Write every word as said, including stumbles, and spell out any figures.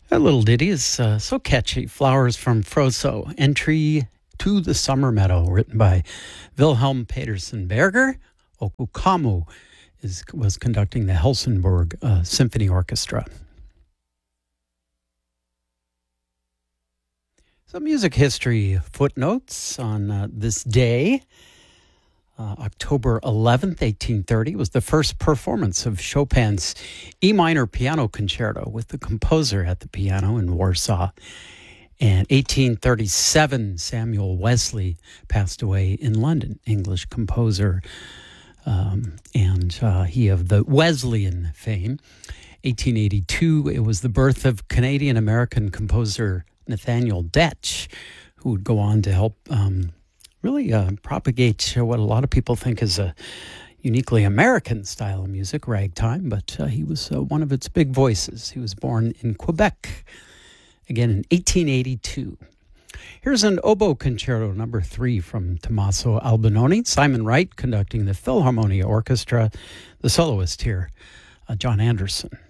That little ditty is uh, so catchy. Flowers from Froso. Entry to the Summer Meadow, written by Wilhelm Petersen Berger. Okukamu is, was conducting the Helsingborg uh, Symphony Orchestra. Some music history footnotes on uh, this day. Uh, October eleventh, eighteen thirty, was the first performance of Chopin's E minor piano concerto with the composer at the piano in Warsaw. And eighteen thirty-seven, Samuel Wesley passed away in London, English composer, um, and uh, he of the Wesleyan fame. eighteen eighty-two, it was the birth of Canadian-American composer Nathaniel Detch, who would go on to help um, really uh, propagate what a lot of people think is a uniquely American style of music, ragtime, but uh, he was uh, one of its big voices. He was born in Quebec, again in eighteen eighty-two. Here's an oboe concerto number three from Tommaso Albinoni. Simon Wright conducting the Philharmonia Orchestra. The soloist here, uh, John Anderson.